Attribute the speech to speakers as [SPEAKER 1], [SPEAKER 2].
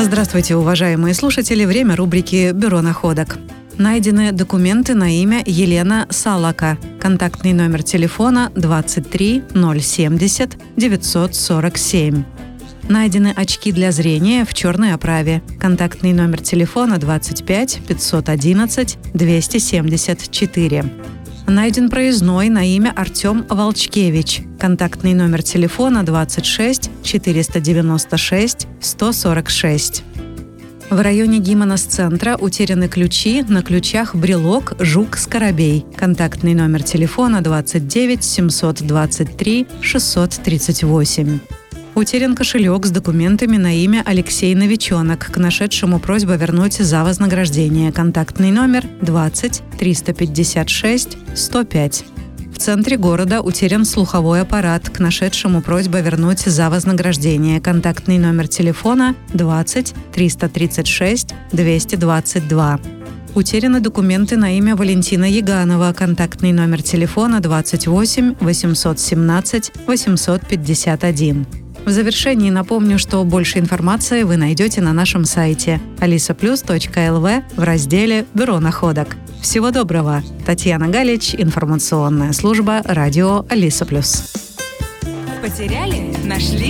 [SPEAKER 1] Здравствуйте, уважаемые слушатели! Время рубрики «Бюро находок». Найдены документы на имя Елена Салака. Контактный номер телефона 23 070 947. Найдены очки для зрения в черной оправе. Контактный номер телефона 25 511 274. Найден проездной на имя Артем Волчкевич. Контактный номер телефона 26 496 146. В районе Гимонос-центра утеряны ключи, на ключах брелок «Жук-Скоробей». Контактный номер телефона 29 723 638. Утерян кошелек с документами на имя Алексей Новиченок. К нашедшему просьба вернуть за вознаграждение. Контактный номер 20 356 105. В центре города утерян слуховой аппарат. К нашедшему просьба вернуть за вознаграждение. Контактный номер телефона 20 336 222. Утеряны документы на имя Валентина Яганова. Контактный номер телефона 28 817 851. В завершении напомню, что больше информации вы найдете на нашем сайте alisaplus.lv в разделе «Бюро находок». Всего доброго! Татьяна Галич, информационная служба радио Алиса Плюс.
[SPEAKER 2] Потеряли? Нашли?